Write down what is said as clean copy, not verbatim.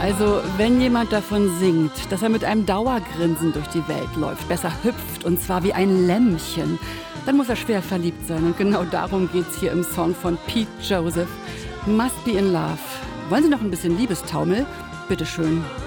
Also, wenn jemand davon singt, dass er mit einem Dauergrinsen durch die Welt läuft, besser hüpft, und zwar wie ein Lämmchen, dann muss er schwer verliebt sein. Und genau darum geht's hier im Song von Pete Joseph, Must Be in Love. Wollen Sie noch ein bisschen Liebestaumel? Bitteschön.